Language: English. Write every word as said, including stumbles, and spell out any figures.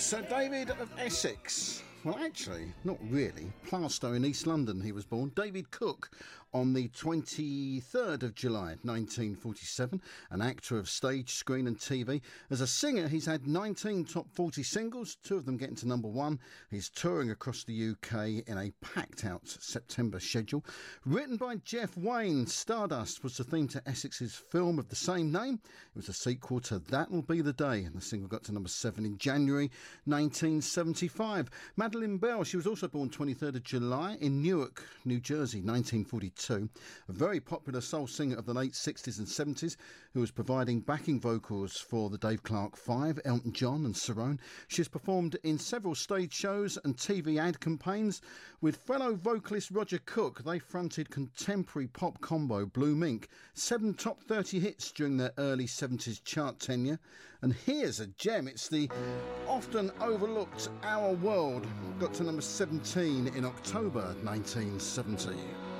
Sir David of Essex. Well, actually, not really. Plaistow in East London he was born. David Cook on the twenty-third of July nineteen forty-seven, an actor of stage, screen and T V. As a singer, he's had nineteen top forty singles, two of them getting to number one. He's touring across the U K in a packed-out September schedule. Written by Jeff Wayne, Stardust was the theme to Essex's film of the same name. It was a sequel to That'll Be the Day, and the single got to number seven in January nineteen seventy-five. Madeline Bell, she was also born twenty-third of July in Newark, New Jersey, nineteen forty-two. A very popular soul singer of the late sixties and seventies who was providing backing vocals for the Dave Clark Five, Elton John and Cerrone. She has performed in several stage shows and T V ad campaigns. With fellow vocalist Roger Cook, they fronted contemporary pop combo Blue Mink. Seven top thirty hits during their early seventies chart tenure. And here's a gem. It's the often overlooked Our World. Got to number seventeen in October nineteen seventy.